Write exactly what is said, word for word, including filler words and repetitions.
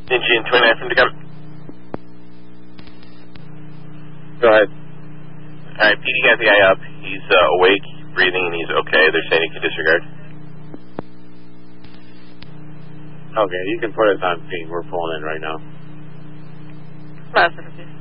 Engine twenty-nine from Dakota. Go ahead. Alright, P D got the guy up. He's uh, awake, breathing, and he's okay. They're saying he can disregard. Okay, you can put us on scene. We're pulling in right now. Five seventeen.